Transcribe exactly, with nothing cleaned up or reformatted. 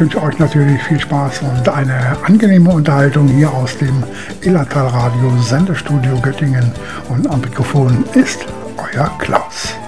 wünsche euch natürlich viel Spaß und eine angenehme Unterhaltung hier aus dem Illertal Radio Sendestudio Göttingen. Und am Mikrofon ist euer Klaus.